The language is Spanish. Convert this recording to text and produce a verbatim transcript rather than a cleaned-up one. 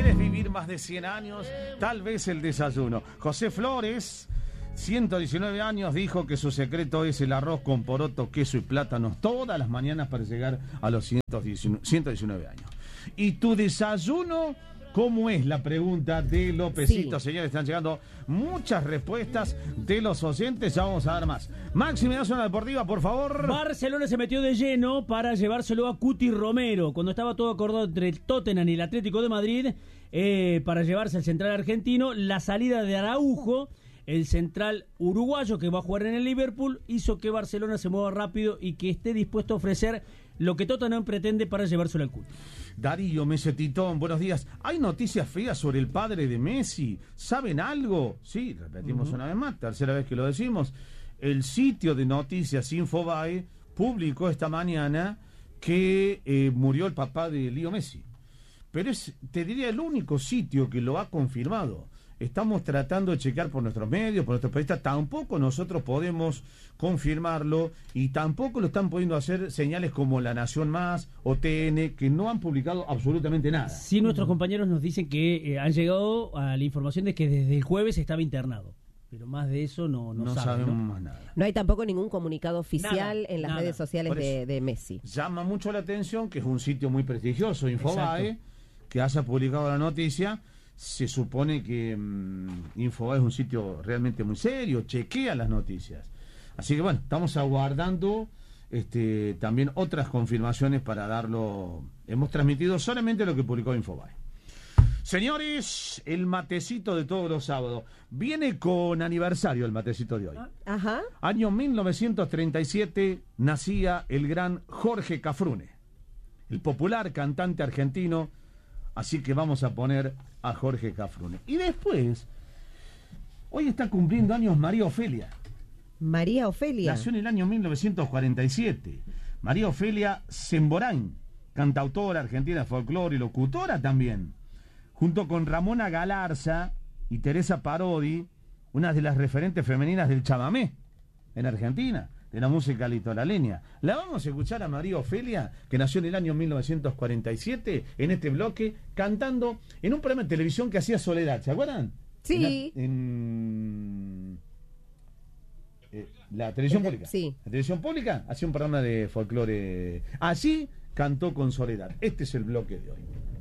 ¿Quieres vivir más de cien años? Tal vez el desayuno. José Flores, ciento diecinueve años, dijo que su secreto es el arroz con poroto, queso y plátanos todas las mañanas para llegar a los ciento diecinueve años. ¿Y tu desayuno cómo es? La pregunta de Lópezito. Sí. Señores, están llegando muchas respuestas de los oyentes. Ya vamos a dar más. Maxi, me da zona deportiva, por favor. Barcelona se metió de lleno para llevárselo a Cuti Romero. Cuando estaba todo acordado entre el Tottenham y el Atlético de Madrid, eh, para llevarse al central argentino, la salida de Araujo, el central uruguayo que va a jugar en el Liverpool, hizo que Barcelona se mueva rápido y que esté dispuesto a ofrecer lo que Tottenham pretende para llevárselo al Cuti. Darío Mesetitón, buenos días. ¿Hay noticias feas sobre el padre de Messi? ¿Saben algo? Sí, repetimos uh-huh. una vez más, tercera vez que lo decimos. El sitio de noticias Infobae publicó esta mañana que eh, murió el papá de Leo Messi. Pero es, te diría, el único sitio que lo ha confirmado. Estamos tratando de checar por nuestros medios, por nuestros periodistas. Tampoco nosotros podemos confirmarlo y tampoco lo están pudiendo hacer señales como La Nación Más o T N, que no han publicado absolutamente nada. Sí, nuestros compañeros nos dicen que eh, han llegado a la información de que desde el jueves estaba internado. Pero más de eso no, no, no saben, sabemos ¿no? más nada. No hay tampoco ningún comunicado oficial nada, en las nada. redes sociales de, de Messi. Llama mucho la atención que es un sitio muy prestigioso, Infobae, exacto, que haya publicado la noticia. Se supone que mmm, Infobae es un sitio realmente muy serio, chequea las noticias. Así que bueno, estamos aguardando este, también otras confirmaciones para darlo. Hemos transmitido solamente lo que publicó Infobae. Señores, el matecito de todos los sábados. Viene con aniversario el matecito de hoy. Ajá. Año mil novecientos treinta y siete nacía el gran Jorge Cafrune, el popular cantante argentino. Así que vamos a poner a Jorge Cafrune. Y después, hoy está cumpliendo años María Ofelia. María Ofelia. Nació en el año mil novecientos cuarenta y siete. María Ofelia Semborain, cantautora argentina de folclore y locutora también. Junto con Ramona Galarza y Teresa Parodi, una de las referentes femeninas del chamamé en Argentina, de la música litoraleña. La vamos a escuchar a María Ofelia, que nació en el año mil novecientos cuarenta y siete, en este bloque, cantando en un programa de televisión que hacía Soledad, ¿se acuerdan? Sí. En la, en, eh, la televisión de, pública. Sí. La televisión pública hacía un programa de folclore. Allí cantó con Soledad. Este es el bloque de hoy.